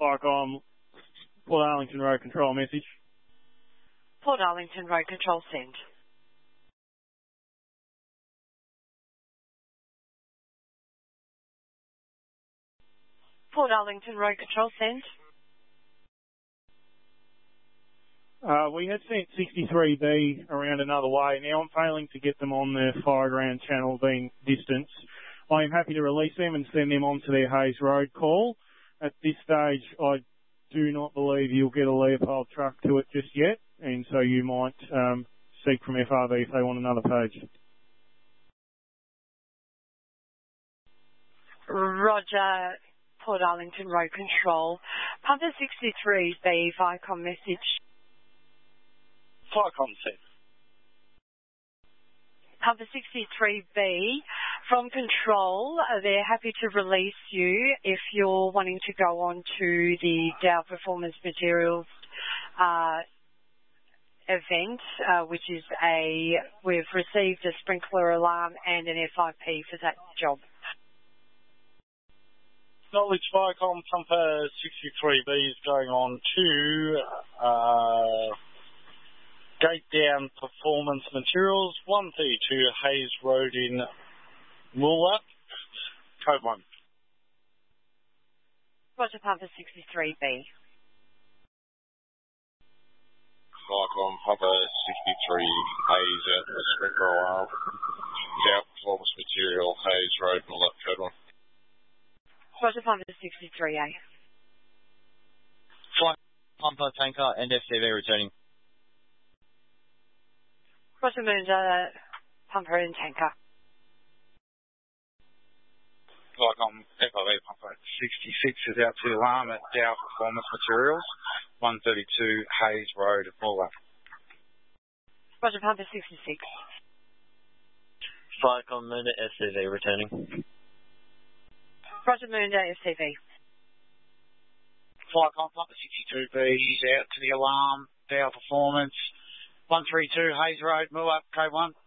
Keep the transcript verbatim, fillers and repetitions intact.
Flycom, Port Arlington Road Control message. Port Arlington Road Control send. Port Arlington Road Control send. Uh, we had sent sixty-three B around another way. Now I'm failing to get them on the fireground channel being distance. I am happy to release them and send them on to their Hayes Road call. At this stage, I do not believe you'll get a Leopold truck to it just yet, and so you might um, seek from F R V if they want another page. Roger, Port Arlington Road Control. Panther sixty-three B, Viacom message. Flycom send. Panther sixty-three B, from Control, uh, they're happy to release you if you're wanting to go on to the Dow Performance Materials uh, event, uh, which is a, we've received a sprinkler alarm and an F I P for that job. Knowledge Viacom, Pumper sixty-three B is going on to uh, Gate Down Performance Materials, one thirty-two Hayes Road in Woolwich, code one. Roger, Pumper sixty-three B. Viacom, Pumper sixty-three Hayes at the sprinkler alarm. Down Performance Material, Hayes Road, Woolwich, code one. Roger, Pumper sixty-three A. Flight Pumper Tanker and F C V returning. Roger, Munda, Pumper and Tanker. Viacom, F R V Pumper sixty-six is out to the alarm at Dow Performance Materials, one thirty-two Hayes Road, Woolwich. Roger, Pumper sixty-six. Viacom Munda F C V returning. Roger, Munda, F C V. Flycom, Pumper sixty-two B is out to the alarm, Dow Performance, one thirty-two Hayes Road, Woolwich, code one.